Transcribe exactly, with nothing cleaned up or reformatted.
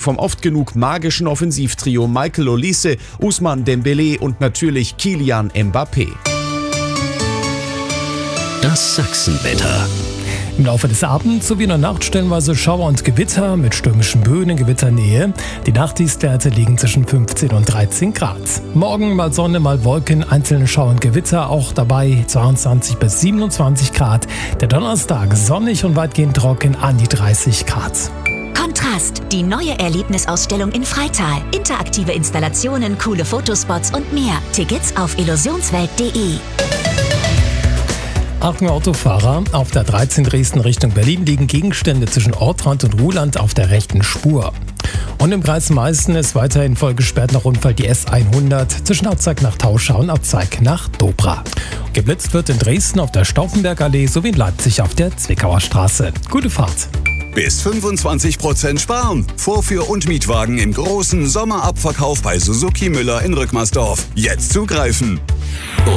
vom oft genug magischen Offensivtrio Michael Olise, Ousmane Dembélé und natürlich Kylian Mbappé. Das Sachsenwetter. Im Laufe des Abends sowie in der Nacht stellenweise Schauer und Gewitter mit stürmischen Böen in Gewitternähe. Die Nachttiefstwerte liegen zwischen fünfzehn und dreizehn Grad. Morgen mal Sonne, mal Wolken, einzelne Schauer und Gewitter, auch dabei zweiundzwanzig bis siebenundzwanzig Grad. Der Donnerstag sonnig und weitgehend trocken an die dreißig Grad. Kontrast, die neue Erlebnisausstellung in Freital. Interaktive Installationen, coole Fotospots und mehr. Tickets auf illusionswelt punkt de. Achtung Autofahrer, auf der dreizehn Dresden Richtung Berlin liegen Gegenstände zwischen Ortrand und Ruhland auf der rechten Spur. Und im Kreis Meißen ist weiterhin voll gesperrt nach Unfall die S hundert zwischen Abzeig nach Tauschau und Abzeig nach Dobra. Geblitzt wird in Dresden auf der Stauffenbergallee sowie in Leipzig auf der Zwickauer Straße. Gute Fahrt! Bis fünfundzwanzig Prozent sparen. Vorführ- und Mietwagen im großen Sommerabverkauf bei Suzuki Müller in Rückmersdorf. Jetzt zugreifen!